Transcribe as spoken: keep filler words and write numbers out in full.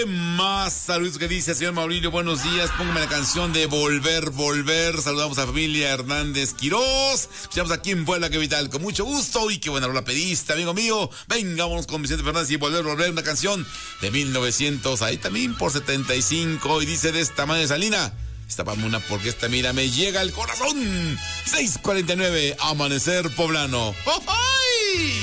Más saludos que dice, señor Maurilio, buenos días, póngame la canción de Volver, Volver. Saludamos a familia Hernández Quirós. Estamos aquí en Puebla Capital, con mucho gusto. Y qué buena rola pediste, amigo mío. Venga, vámonos con Vicente Fernández y Volver, Volver, una canción de mil novecientos, ahí también por setenta y cinco. Y dice de esta manera, Salina, esta una porque esta mira me llega al corazón. seis cuarenta y nueve, Amanecer Poblano. ¡Oh, oh!